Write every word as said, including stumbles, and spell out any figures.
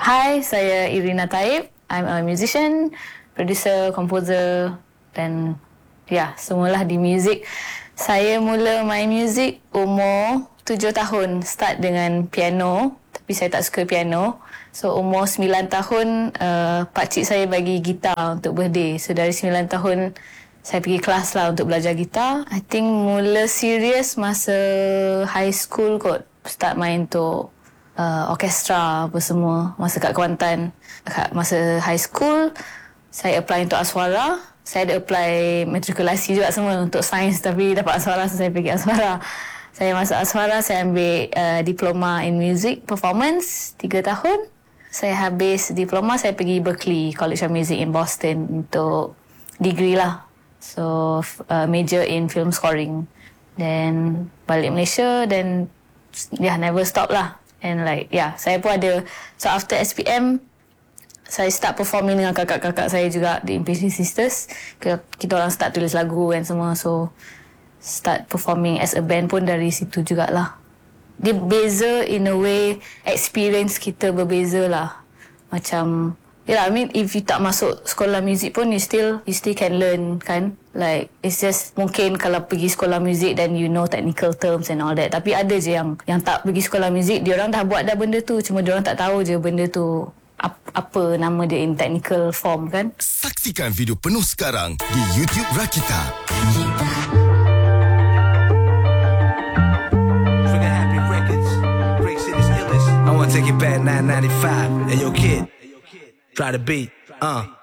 Hi, saya Irina Taib. I'm a musician, producer, composer dan ya, semualah di muzik. Saya mula main muzik umur tujuh tahun. Start dengan piano, tapi saya tak suka piano. So, umur sembilan tahun, uh, pakcik saya bagi gitar untuk birthday. So, dari sembilan tahun, saya pergi kelas lah untuk belajar gitar. I think mula serius masa high school kot. Start main untuk uh, orkestra apa semua masa kat Kuantan. Masa high school, saya apply untuk Aswara. Saya ada apply matrikulasi juga semua untuk sains, tapi dapat Aswara, so saya pergi Aswara. Saya masuk Aswara, saya ambil uh, diploma in music performance tiga tahun. Saya habis diploma, saya pergi Berklee College of Music in Boston untuk degree lah. So uh, major in film scoring. Then balik Malaysia, then yeah, never stop lah. And like, yeah, saya pun ada. So after S P M, saya start performing dengan kakak-kakak saya juga di Impatient Sisters. Kita, kita orang start tulis lagu dan semua. So, start performing as a band pun dari situ jugalah. Dia beza in a way, experience kita berbeza lah. Macam, yeah, I mean, if you tak masuk sekolah muzik pun, you still, you still can learn, kan? Like, it's just mungkin kalau pergi sekolah muzik then you know technical terms and all that. Tapi ada je yang yang tak pergi sekolah muzik, diorang dah buat dah benda tu. Cuma diorang tak tahu je benda tu apa nama dia in technical form, kan? Saksikan video penuh sekarang di YouTube Rakita. Trigger Happy Records, Break City's illest. I wanna take it back nine ninety-five. Hey yo kid, try the beat, uh.